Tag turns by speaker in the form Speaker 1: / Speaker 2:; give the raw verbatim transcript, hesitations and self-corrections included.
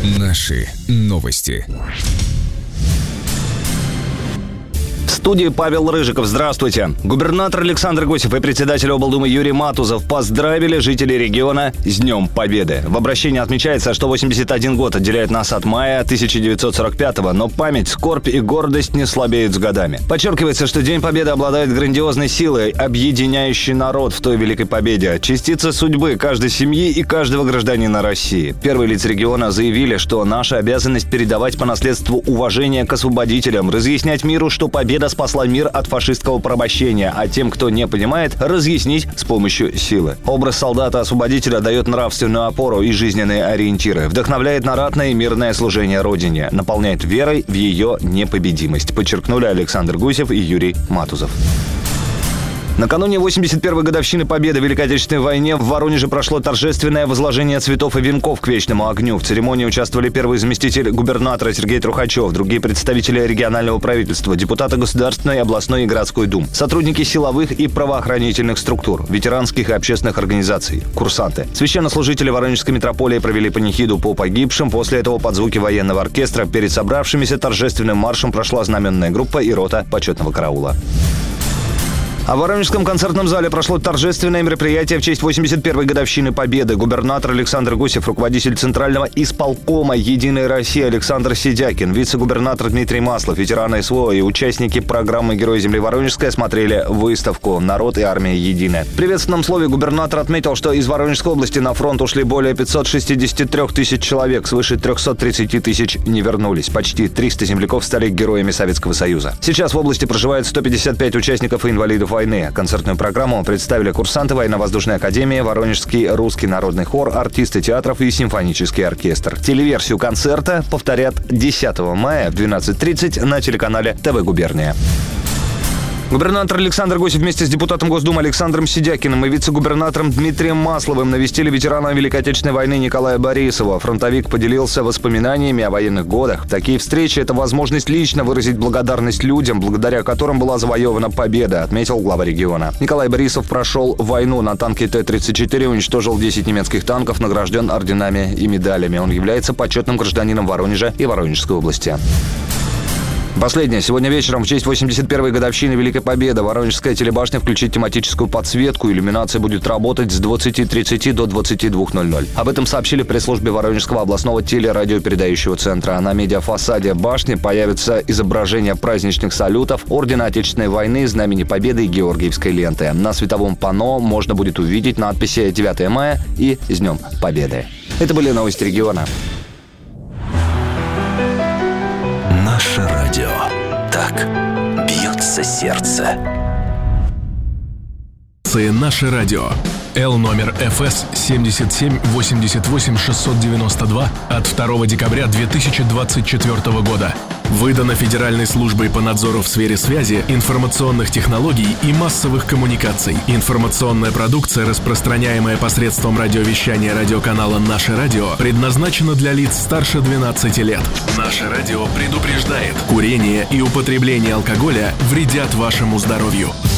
Speaker 1: Наши новости.
Speaker 2: В студии Павел Рыжиков. Здравствуйте. Губернатор Александр Гусев и председатель облдумы Юрий Матузов поздравили жителей региона с Днем Победы. В обращении отмечается, что восемьдесят один год отделяет нас от мая тысяча девятьсот сорок пятого, но память, скорбь и гордость не слабеют с годами. Подчеркивается, что День Победы обладает грандиозной силой, объединяющей народ в той великой победе. Частица судьбы каждой семьи и каждого гражданина России. Первые лица региона заявили, что наша обязанность передавать по наследству уважение к освободителям, разъяснять миру, что победа спасла мир от фашистского порабощения, а тем, кто не понимает, разъяснить с помощью силы. Образ солдата-освободителя дает нравственную опору и жизненные ориентиры, вдохновляет на ратное и мирное служение Родине, наполняет верой в ее непобедимость, подчеркнули Александр Гусев и Юрий Матузов. Накануне восемьдесят первой годовщины Победы в Великой Отечественной войне в Воронеже прошло торжественное возложение цветов и венков к вечному огню. В церемонии участвовали первый заместитель губернатора Сергей Трухачев, другие представители регионального правительства, депутаты Государственной, областной и городской дум, сотрудники силовых и правоохранительных структур, ветеранских и общественных организаций, курсанты. Священнослужители Воронежской митрополии провели панихиду по погибшим. После этого под звуки военного оркестра перед собравшимися торжественным маршем прошла знаменная группа и рота почетного караула. А в Воронежском концертном зале прошло торжественное мероприятие в честь восемьдесят первой годовщины Победы. Губернатор Александр Гусев, руководитель Центрального исполкома «Единой России» Александр Сидякин, вице-губернатор Дмитрий Маслов, ветераны СВО и участники программы «Герой земли Воронежской» осмотрели выставку «Народ и армия единая». В приветственном слове губернатор отметил, что из Воронежской области на фронт ушли более пятьсот шестьдесят три тысяч человек, свыше триста тридцать тысяч не вернулись. Почти триста земляков стали героями Советского Союза. Сейчас в области проживает сто пятьдесят пять участников и инвалидов войны. Концертную программу представили курсанты Военно-воздушной академии, Воронежский русский народный хор, артисты театров и симфонический оркестр. Телеверсию концерта повторят десятого мая в двенадцать тридцать на телеканале ТВ «Губерния». Губернатор Александр Гусев вместе с депутатом Госдумы Александром Сидякиным и вице-губернатором Дмитрием Масловым навестили ветерана Великой Отечественной войны Николая Борисова. Фронтовик поделился воспоминаниями о военных годах. Такие встречи – это возможность лично выразить благодарность людям, благодаря которым была завоевана победа, отметил глава региона. Николай Борисов прошел войну на танке Т тридцать четыре, уничтожил десять немецких танков, награжден орденами и медалями. Он является почетным гражданином Воронежа и Воронежской области. Последнее. Сегодня вечером в честь восемьдесят первой годовщины Великой Победы Воронежская телебашня включит тематическую подсветку. Иллюминация будет работать с двадцати тридцати до двадцати двух ноль-ноль. Об этом сообщили в пресс-службе Воронежского областного телерадиопередающего центра. На медиафасаде башни появятся изображения праздничных салютов, Ордена Отечественной войны, Знамени Победы и Георгиевской ленты. На световом панно можно будет увидеть надписи девятого мая и «С Днем Победы». Это были новости региона.
Speaker 3: Наше радио. Так бьется сердце.
Speaker 4: Наше радио. Л номер эф эс семьдесят семь восемьдесят восемь шестьсот девяносто два от второго декабря две тысячи двадцать четвёртого года. Выдано Федеральной службой по надзору в сфере связи, информационных технологий и массовых коммуникаций. Информационная продукция, распространяемая посредством радиовещания радиоканала «Наше радио», предназначена для лиц старше двенадцати лет. Наше радио предупреждает: курение и употребление алкоголя вредят вашему здоровью.